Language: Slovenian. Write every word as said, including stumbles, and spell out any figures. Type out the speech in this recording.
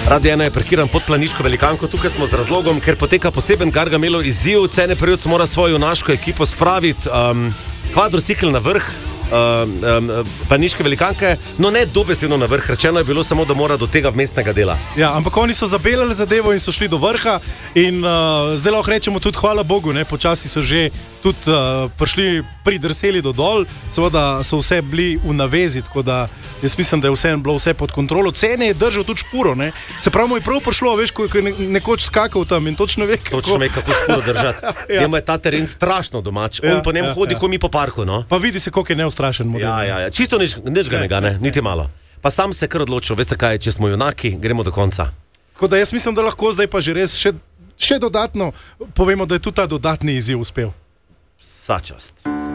Radio ena je parkiran pod Planiško Velikanko, tukaj smo z razlogom, ker poteka poseben Gargamelo izziv. Cene Prevc mora svojo junaško ekipo spraviti um, kvadrocikl na vrh um, um, Planiške Velikanke, no ne dobesedno na vrh, rečeno je bilo samo, da mora do tega vmesnega dela. Ja, ampak oni so zabelali zadevo in so šli do vrha in uh, zdaj lahko rečemo tudi hvala Bogu, ne, počasi so že tudi uh, prišli, pridrseli do dol, seveda so vse bili v navezi, tako da jaz mislim, da je vse bilo vse pod kontrolo. Cene je držal tudi špuro, ne. Se pravi, mu je prav prišlo, veš, ko je nekoč skakal tam in točno ve, kako... Točno ve, kako špuro držati. Ja. Njemu je ta teren strašno domač. On ja, po njem ja, hodi, ja. Ko mi po parku, no. Pa vidi se, koliko je neustrašen model. Ja, ja, ja. Čisto nič, nič ga ne, ne, niti malo. Pa sam se kar odločil, veste kaj, če smo junaki, gremo do konca. Tako da jaz mislim, da lahko zdaj pa že res še, še dodatno povemo, da je tudi ta dodatni izziv uspel. Vsa čast.